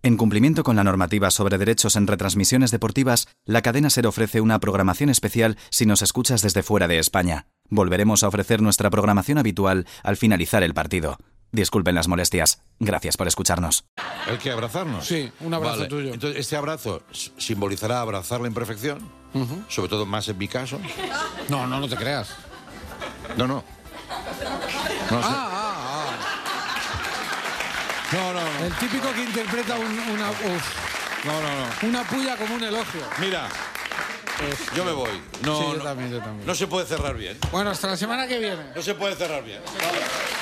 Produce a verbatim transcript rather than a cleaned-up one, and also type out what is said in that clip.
En cumplimiento con la normativa sobre derechos en retransmisiones deportivas, la cadena SER ofrece una programación especial si nos escuchas desde fuera de España. Volveremos a ofrecer nuestra programación habitual al finalizar el partido. Disculpen las molestias. Gracias por escucharnos. ¿Hay que abrazarnos? Sí, un abrazo Vale. tuyo. Entonces, ¿este abrazo simbolizará abrazar la imperfección? Uh-huh. Sobre todo más en mi caso. No, no, no te creas. No, no. No sé. Ah, ah, ah. No, no, no. El típico que interpreta un, una, uf, no, no, no. una puya como un elogio. Mira, Es, yo me voy. No, sí, yo no, también, yo también. No se puede cerrar bien. Bueno, hasta la semana que viene. No se puede cerrar bien. Vale.